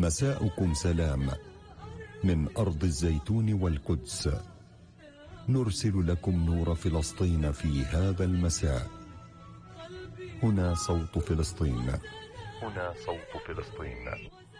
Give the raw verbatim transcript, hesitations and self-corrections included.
مساؤكم سلام من أرض الزيتون والقدس. نرسل لكم نور فلسطين في هذا المساء. هنا صوت فلسطين. هنا صوت فلسطين.